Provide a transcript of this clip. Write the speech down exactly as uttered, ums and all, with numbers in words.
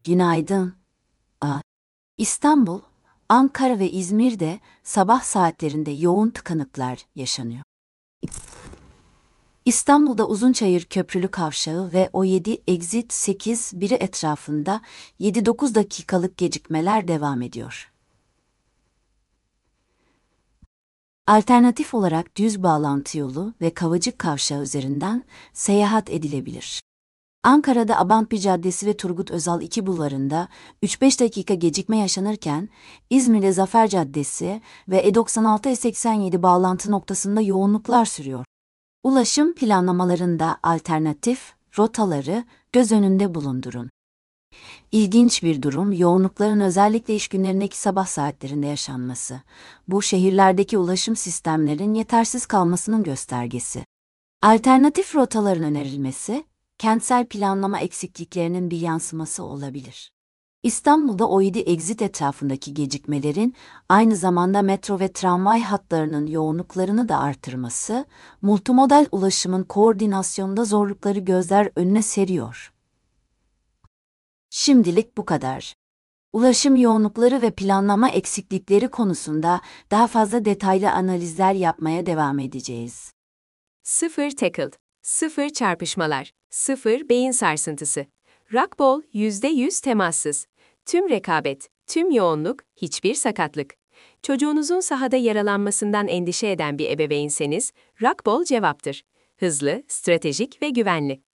Günaydın. Aa, İstanbul, Ankara ve İzmir'de sabah saatlerinde yoğun tıkanıklar yaşanıyor. İstanbul'da Uzunçayır Köprülü Kavşağı ve O yedi Exit sekiz biri etrafında yedi dokuz dakikalık gecikmeler devam ediyor. Alternatif olarak düz bağlantı yolu ve Kavacık Kavşağı üzerinden seyahat edilebilir. Ankara'da Abantpi Caddesi ve Turgut Özal iki bulvarında üç beş dakika gecikme yaşanırken, İzmir'de Zafer Caddesi ve E doksan altı E seksen yedi bağlantı noktasında yoğunluklar sürüyor. Ulaşım planlamalarında alternatif rotaları göz önünde bulundurun. İlginç bir durum, yoğunlukların özellikle iş günlerindeki sabah saatlerinde yaşanması. Bu şehirlerdeki ulaşım sistemlerin yetersiz kalmasının göstergesi. Alternatif rotaların önerilmesi, kentsel planlama eksikliklerinin bir yansıması olabilir. İstanbul'da O yedi Exit etrafındaki gecikmelerin aynı zamanda metro ve tramvay hatlarının yoğunluklarını da artırması, multimodal ulaşımın koordinasyonunda zorlukları gözler önüne seriyor. Şimdilik bu kadar. Ulaşım yoğunlukları ve planlama eksiklikleri konusunda daha fazla detaylı analizler yapmaya devam edeceğiz. Sıfır tackle, sıfır çarpışmalar, sıfır beyin sarsıntısı. Rockball yüzde yüz temassız. Tüm rekabet, tüm yoğunluk, hiçbir sakatlık. Çocuğunuzun sahada yaralanmasından endişe eden bir ebeveynseniz, Rockball cevaptır. Hızlı, stratejik ve güvenli.